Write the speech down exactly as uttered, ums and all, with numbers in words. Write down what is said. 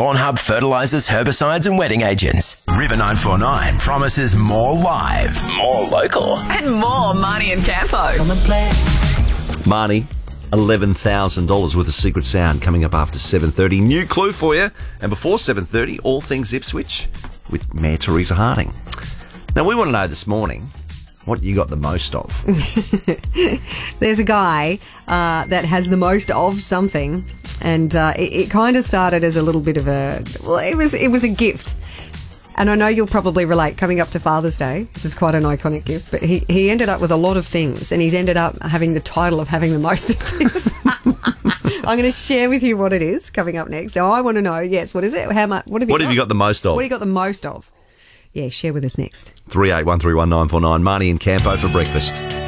Lawn Hub fertilisers, herbicides and wetting agents. River nine four nine promises more live, more local. And more Marnie and Campo. Come and play. Marnie, eleven thousand dollars worth of Secret Sound coming up after seven thirty. New clue for you. And before seven thirty, all things Ipswich with Mayor Teresa Harding. Now, we want to know this morning what you got the most of. There's a guy uh, that has the most of something, and uh, it, it kind of started as a little bit of a, well, it was it was a gift. And I know you'll probably relate, coming up to Father's Day. This is quite an iconic gift, but he, he ended up with a lot of things, and he's ended up having the title of having the most of things. I'm going to share with you what it is coming up next. Now, I want to know, yes, what is it? How much? What have you What got? have you got the most of? What have you got the most of? Yeah, share with us next. three eight one three one nine four nine. Marnie and Campo for breakfast.